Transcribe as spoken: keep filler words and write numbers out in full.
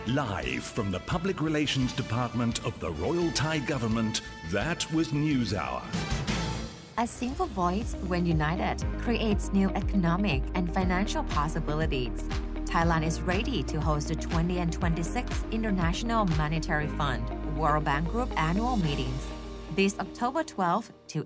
Live from the Public Relations Department of the Royal Thai Government, that was NewsHour. A single voice, when united, creates new economic and financial possibilities. Thailand is ready to host the twentieth and twenty-sixth International Monetary Fund World Bank Group annual meetings this October twelfth to